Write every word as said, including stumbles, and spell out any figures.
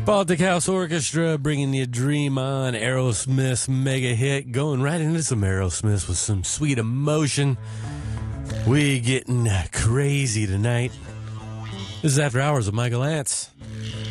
Baltic House Orchestra bringing you Dream On, Aerosmith's mega hit. Going right into some Aerosmith with some sweet emotion. We getting crazy tonight. This is After Hours with Michael Lance.